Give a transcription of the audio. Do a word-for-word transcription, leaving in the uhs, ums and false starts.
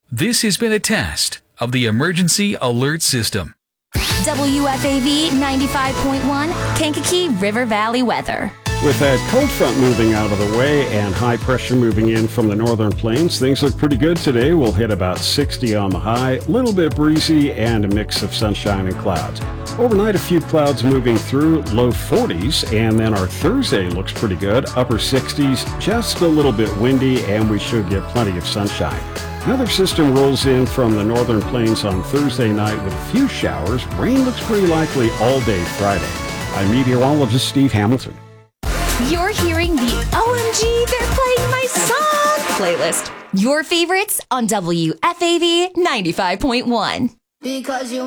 This has been a test of the Emergency Alert System. W F A V ninety-five point one, Kankakee River Valley weather. With that cold front moving out of the way and high pressure moving in from the northern plains, things look pretty good today. We'll hit about sixty on the high, a little bit breezy, and a mix of sunshine and clouds. Overnight, a few clouds moving through, low forties, and then our Thursday looks pretty good, upper sixties, just a little bit windy, and we should get plenty of sunshine. Another system rolls in from the northern plains on Thursday night with a few showers. Rain looks pretty likely all day Friday. I'm meteorologist Steve Hamilton. You're hearing the O M G, they're playing my song playlist. Your favorites on W F A V ninety-five point one. Because you